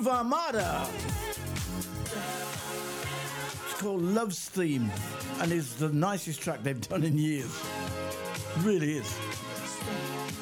Armada. It's called Love's Theme, and it's the nicest track they've done in years. It really is.